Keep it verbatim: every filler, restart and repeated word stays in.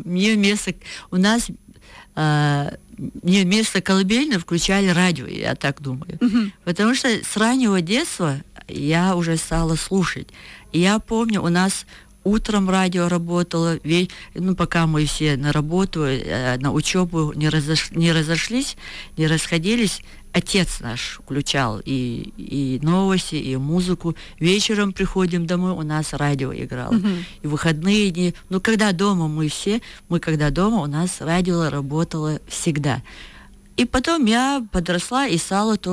мне вместо... У нас... А, мне вместо колыбельной включали радио, я так думаю. Uh-huh. Потому что с раннего детства я уже стала слушать. И я помню, у нас утром радио работало, ведь, ну, пока мы все на работу, на учебу не, разош... не разошлись, не расходились, отец наш включал и, и новости, и музыку. Вечером приходим домой, у нас радио играло. Uh-huh. И выходные дни. Ну, когда дома мы все, мы когда дома, у нас радио работало всегда. И потом я подросла и стала тоже